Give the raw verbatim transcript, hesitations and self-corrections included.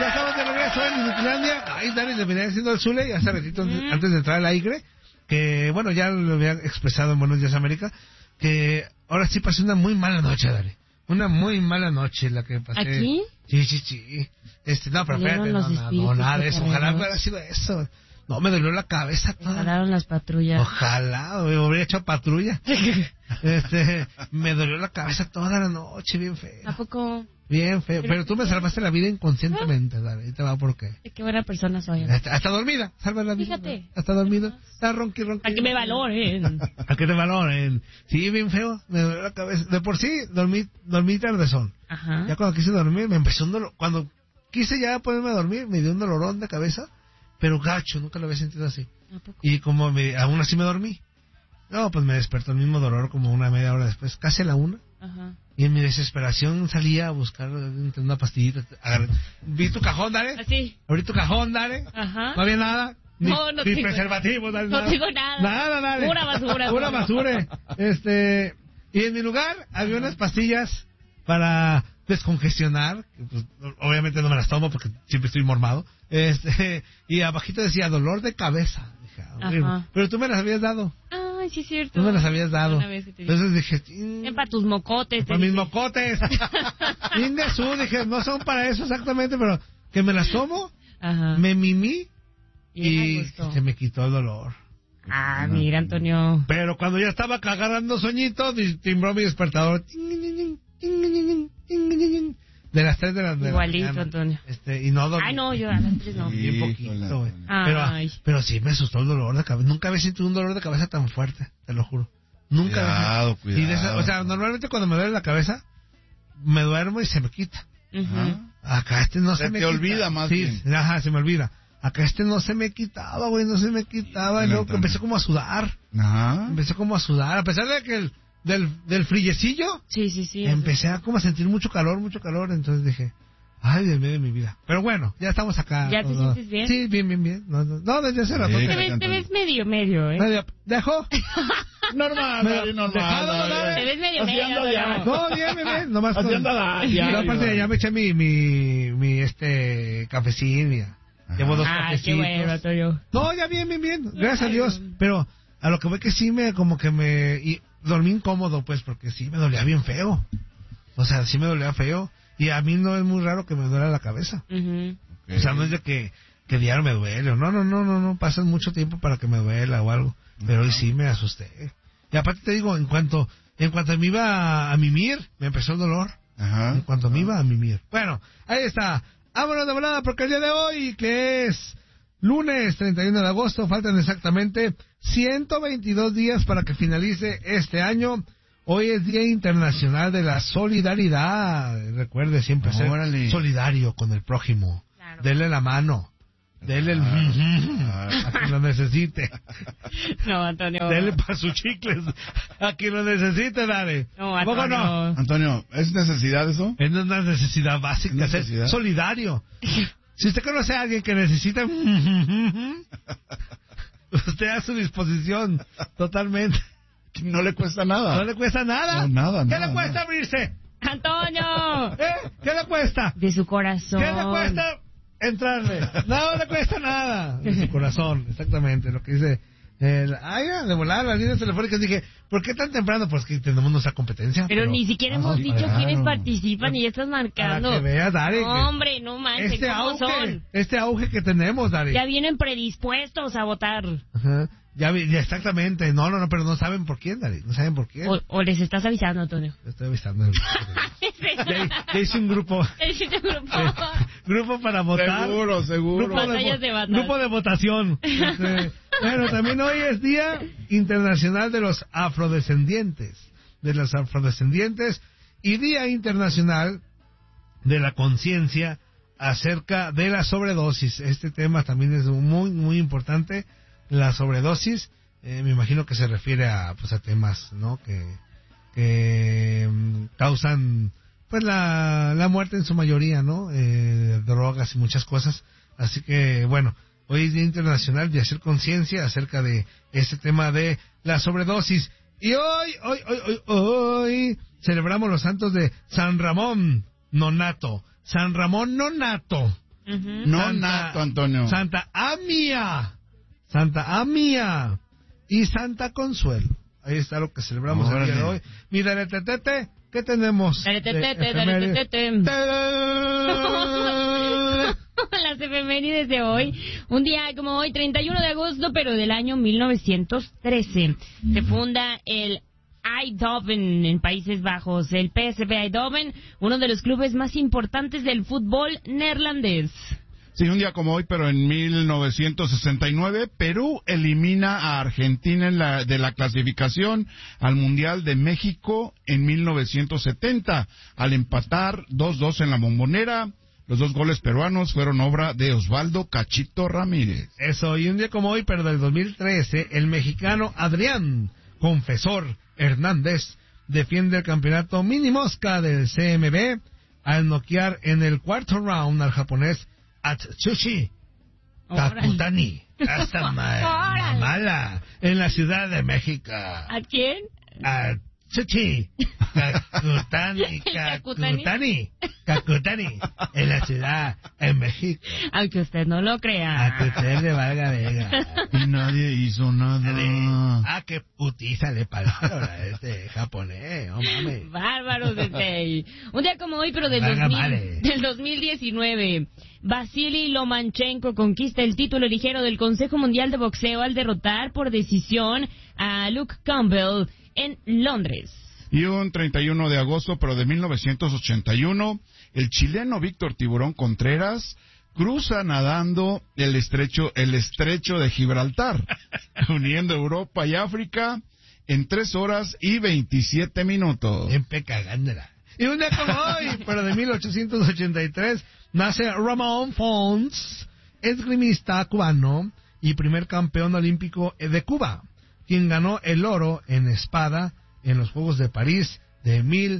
Ya estamos de regreso en Inutilandia. Ahí Dani le venía diciendo al Zule, y hace ratito mm. antes de entrar al aire, que bueno, ya lo había expresado en Buenos Días América, que ahora sí pasé una muy mala noche, Dani. Una muy mala noche la que pasé. ¿Aquí? Sí, sí, sí. Este, no, pero espérate, no, no, no, nada de eso. Ojalá hubiera sido eso. No, me dolió la cabeza toda. Jalaron las patrullas. Ojalá, me hubiera hecho patrulla. este, me dolió la cabeza toda la noche, bien feo. ¿A poco? Bien feo, pero, pero tú me salvaste la vida inconscientemente, Dani. ¿Y te va por qué? Qué buena persona soy. Hasta, hasta dormida, salva la vida. Fíjate. Hasta dormida, está ronqui, ronqui. A que me valoren. A que te valoren. Sí, bien feo, me dolió la cabeza. De por sí, dormí, dormí tardezón. Ajá. Ya cuando quise dormir, me empezó un dolor. Cuando quise ya ponerme a dormir, me dio un dolorón de cabeza, pero gacho, nunca lo había sentido así. Y como me, aún así me dormí. No, pues me despertó el mismo dolor como una media hora después, casi a la una. Ajá. Y en mi desesperación salía a buscar una pastillita. Agarré. Vi tu cajón, Dale. Así. Abrí tu cajón, Dale. Ajá. No había nada. Ni, no, no ni tengo preservativo, Dale. No nada. tengo nada. Nada, Dale. Pura basura. Pura basura. Este, y en mi lugar había unas pastillas para descongestionar. Que pues, obviamente no me las tomo porque siempre estoy mormado. Este, y abajito decía dolor de cabeza. Dije, ah, pero tú me las habías dado. Ay, sí es cierto. Tú me las habías dado. Entonces dije... Es para tus mocotes. Para mis mocotes. Ingesú, dije, no son para eso exactamente, pero que me las tomo, Ajá. me mimí y, y se me quitó el dolor. Ah, mira, Antonio. Pero cuando ya estaba agarrando sueñito, timbró mi despertador. De las tres de la, de Igualito, la mañana. Antonio. Este, y no dormí. Ay, no, yo a las tres no. Bien poquito, güey. Pero, pero sí me asustó el dolor de cabeza. Nunca había sentido un dolor de cabeza tan fuerte, te lo juro. Nunca. Cuidado, cuidado. Y esa, o sea, normalmente cuando me duele la cabeza, me duermo y se me quita. Uh-huh. Acá este no se, se me te quita. olvida más sí, bien. Ajá, se me olvida. Acá este no se me quitaba, güey, no se me quitaba. Y luego que empecé como a sudar. Ajá. Empecé como a sudar, a pesar de que el, del, del frillecillo. Sí, sí, sí. Empecé a como a sentir mucho calor, mucho calor, entonces dije... Ay, Dios mío de mi vida. Pero bueno, ya estamos acá. ¿Ya te no, sientes bien? Sí, bien, bien, bien. No, no, no desde hace rato. Sí, te, ves, te ves medio, medio, ¿eh? Medio, ¿Dejó? normal, medio, normal. Dejado, no, te ves medio, medio. Ya. No, bien, bien, bien. Nomás con... ya, ya, aparte, ya me eché mi, mi, mi, este, cafecín, ya. Llevo dos ah, cafecitos. Qué bueno, Antonio. No, ya bien, bien, bien. Gracias a Dios. Pero a lo que voy que sí me, como que me, y dormí incómodo, pues, porque sí me dolía bien feo. O sea, sí me dolía feo. Y a mí no es muy raro que me duela la cabeza. Uh-huh. Okay. O sea, no es de que, que diario me duele. No, no, no, no, no. Pasa mucho tiempo para que me duela o algo. Pero uh-huh. hoy sí me asusté. Y aparte te digo, en cuanto en cuanto me iba a, a mimir, me empezó el dolor. Uh-huh. En cuanto uh-huh. me iba a mimir. Bueno, ahí está. Vámonos de volada porque el día de hoy, que es lunes treinta y uno de agosto, faltan exactamente ciento veintidós días para que finalice este año. Hoy es Día Internacional de la Solidaridad. Recuerde siempre ser Órale. solidario con el prójimo. Claro. Dele la mano. Dele el... Ah. a quien lo necesite. No, Antonio. Dele para sus chicles. A quien lo necesite, dale. No, Antonio. No? Antonio, ¿es necesidad eso? Es una necesidad básica. ¿Necesidad? Ser solidario. Si usted conoce a alguien que necesita... usted a su disposición. Totalmente. No le cuesta nada. No le cuesta nada. No, nada, ¿Qué nada, le cuesta nada. abrirse? ¡Antonio! ¿Eh? ¿Qué le cuesta? De su corazón. ¿Qué le cuesta entrarle? No le cuesta nada. De su corazón, exactamente. Lo que dice... El, ay, de volar las líneas telefónicas. Dije, ¿por qué tan temprano? Pues que tenemos nuestra competencia. Pero, pero ni siquiera hemos dicho claro. quiénes participan y ya estás marcando. Para que veas, Dari. No, hombre, no manches, este ¿cómo auge, son? Este auge que tenemos, Dari. Ya vienen predispuestos a votar. Ajá. Ya, ya, exactamente. No, no, no, pero no saben por quién, Dari. No saben por quién. O, o les estás avisando, Antonio. Les estoy avisando. ya, ya hice un grupo. hice un grupo. grupo para votar. Seguro, seguro. Grupo de, de grupo de votación. Este, bueno, también hoy es Día Internacional de los Afrodescendientes. De los Afrodescendientes. Y Día Internacional de la Conciencia acerca de la sobredosis. Este tema también es muy, muy importante. La sobredosis, eh, me imagino que se refiere a pues a temas, ¿no? Que, que um, causan pues la, la muerte en su mayoría, ¿no? Eh, drogas y muchas cosas. Así que, bueno, hoy es Día Internacional de hacer conciencia acerca de este tema de la sobredosis. Y hoy, hoy, hoy, hoy, hoy, celebramos los santos de San Ramón Nonato. San Ramón Nonato. Ujú. No Santa- nato, Antonio. Santa Amia, Santa Amia y Santa Consuelo. Ahí está lo que celebramos el día de Órale. hoy. Mira, el tetete, ¿qué tenemos? Dale, de tetete, dale, efemérides? tetete. Las efemérides de hoy. Un día como hoy, treinta y uno de agosto, pero del año mil novecientos trece. Se funda el Eindhoven en Países Bajos. El P S V Eindhoven, uno de los clubes más importantes del fútbol neerlandés. Sí, un día como hoy, pero en mil novecientos sesenta y nueve, Perú elimina a Argentina en la, de la clasificación al Mundial de México en mil novecientos setenta, al empatar dos dos en la Bombonera. Los dos goles peruanos fueron obra de Osvaldo Cachito Ramírez. Eso, y un día como hoy, pero del dos mil trece, el mexicano Adrián Confesor Hernández defiende el campeonato mini mosca del C M B al noquear en el cuarto round al japonés Atsushi Takutani. Hasta Órale. mala en la Ciudad de México. ¿A quién? Atsushi Takutani, Takutani. Kakutani, Kakutani, en la Ciudad de México. Aunque usted no lo A crea. que usted le valga vega. Y nadie hizo nada. Ah, qué putiza le pagaron a este japonés, no mames. Bárbaro, Sensei. Un día como hoy, pero del, Valga dos mil, madre. del dos mil diecinueve, Vasily Lomachenko conquista el título ligero del Consejo Mundial de Boxeo al derrotar por decisión a Luke Campbell en Londres. Y un treinta y uno de agosto, pero de mil novecientos ochenta y uno, el chileno Víctor Tiburón Contreras cruza nadando el estrecho, el estrecho de Gibraltar, uniendo Europa y África en tres horas y veintisiete minutos. Siempre cagándola. Y un día como hoy, pero de mil ochocientos ochenta y tres, nace Ramón Fons, esgrimista cubano y primer campeón olímpico de Cuba, quien ganó el oro en espada en los Juegos de París de mil